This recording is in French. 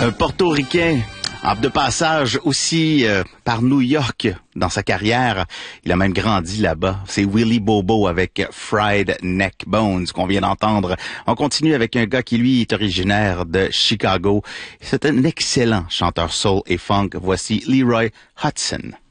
Un Portoricain de passage aussi par New York dans sa carrière. Il a même grandi là-bas. C'est Willie Bobo avec Fried Neck Bones qu'on vient d'entendre. On continue avec un gars qui, lui, est originaire de Chicago. C'est un excellent chanteur soul et funk. Voici Leroy Hudson.